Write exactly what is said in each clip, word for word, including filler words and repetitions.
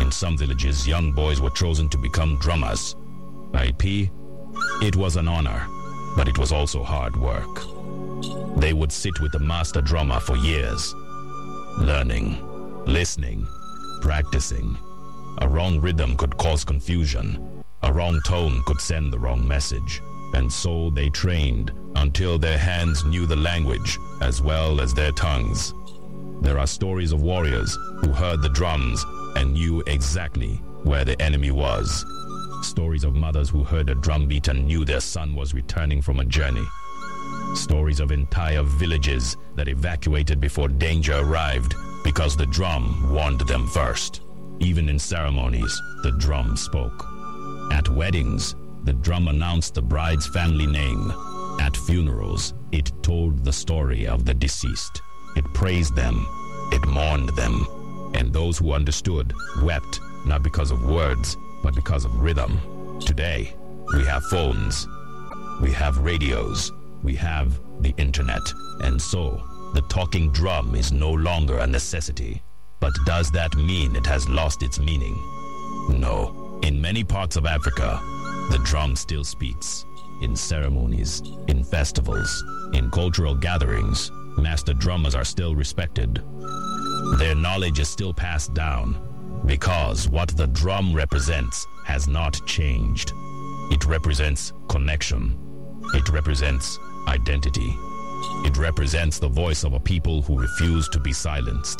In some villages, young boys were chosen to become drummers. I P, it was an honor, but it was also hard work. They would sit with the master drummer for years, learning, listening, practicing. A wrong rhythm could cause confusion. A wrong tone could send the wrong message. And so they trained until their hands knew the language as well as their tongues. There are stories of warriors who heard the drums and knew exactly where the enemy was. Stories of mothers who heard a drum beat and knew their son was returning from a journey. Stories of entire villages that evacuated before danger arrived because the drum warned them first. Even in ceremonies, the drum spoke. At weddings, the drum announced the bride's family name. At funerals, it told the story of the deceased. It praised them, it mourned them, and those who understood wept not because of words, but because of rhythm. Today, we have phones, we have radios, we have the internet, and so the talking drum is no longer a necessity. But does that mean it has lost its meaning? No. In many parts of Africa, the drum still speaks. In ceremonies, in festivals, in cultural gatherings, master drummers are still respected. Their knowledge is still passed down because what the drum represents has not changed. It represents connection. It represents identity. It represents the voice of a people who refuse to be silenced.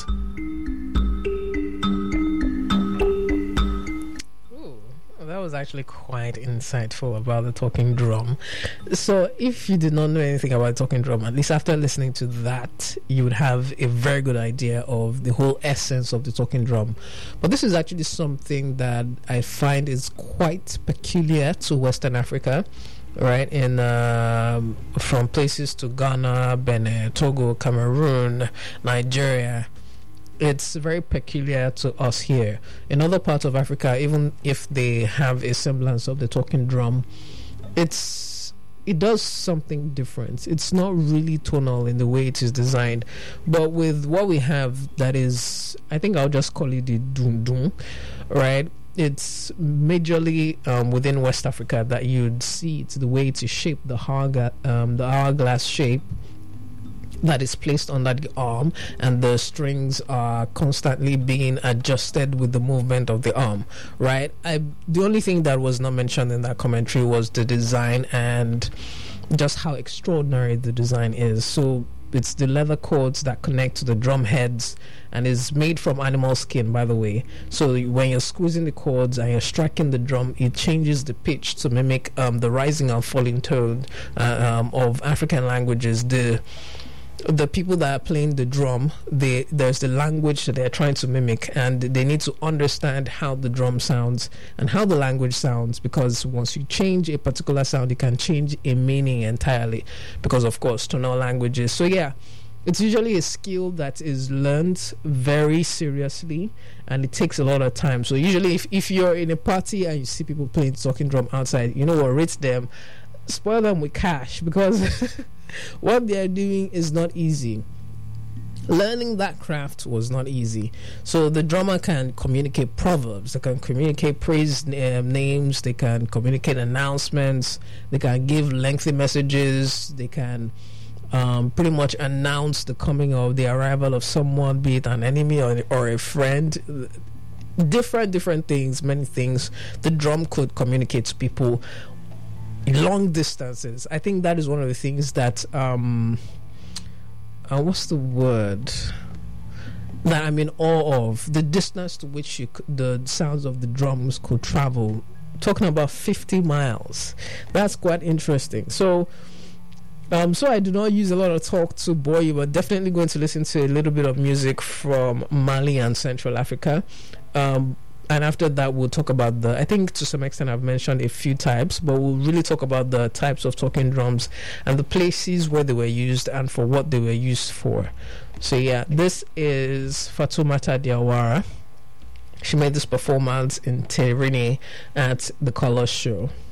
That was actually quite insightful about the talking drum. So if you did not know anything about the talking drum, at least after listening to that, you would have a very good idea of the whole essence of the talking drum. But this is actually something that I find is quite peculiar to Western Africa, right? In um, from places to Ghana, Benin, Togo, Cameroon, Nigeria. It's very peculiar to us here. In other parts of Africa, even if they have a semblance of the talking drum, it's it does something different. It's not really tonal in the way it is designed. But with what we have, that is, I think I'll just call it the dum dum, right? It's majorly um, within West Africa that you'd see it, the way it is shaped, the hourglass, um, the hourglass shape that is placed on that arm, and the strings are constantly being adjusted with the movement of the arm, right? I the only thing that was not mentioned in that commentary was the design and just how extraordinary the design is. So it's the leather cords that connect to the drum heads and is made from animal skin, by the way. So when you're squeezing the cords and you're striking the drum, it changes the pitch to mimic um, the rising and falling tone uh, um, of African languages. The the people that are playing the drum, they there's the language that they're trying to mimic, and they need to understand how the drum sounds and how the language sounds, because once you change a particular sound, it can change a meaning entirely, because of course tonal languages. So yeah, it's usually a skill that is learned very seriously, and it takes a lot of time. So usually if, if you're in a party and you see people playing talking drum outside, you know what, rate them, spoil them with cash, because what they're doing is not easy. Learning that craft was not easy. So the drummer can communicate proverbs, they can communicate praise um, names, they can communicate announcements, they can give lengthy messages, they can um, pretty much announce the coming of the arrival of someone, be it an enemy or, or a friend. Different, different things, many things. The drum could communicate to people long distances. I think that is one of the things that um uh, what's the word that I'm in awe of, the distance to which you could, the sounds of the drums could travel. Talking about fifty miles. That's quite interesting. So um so I do not use a lot of talk to bore you, but definitely going to listen to a little bit of music from Mali and Central Africa. um And after that, we'll talk about the, I think to some extent I've mentioned a few types, but we'll really talk about the types of talking drums and the places where they were used and for what they were used for. So yeah, this is Fatoumata Diawara. She made this performance in Terini at the Colors Show.